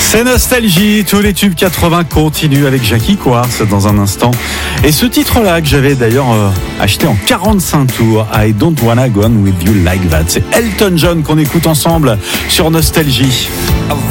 C'est Nostalgie, tous les tubes 80 continuent avec Jackie Quartz dans un instant. Et ce titre-là que j'avais d'ailleurs acheté en 45 tours, I Don't Wanna Go On With You Like That. C'est Elton John qu'on écoute ensemble sur Nostalgie.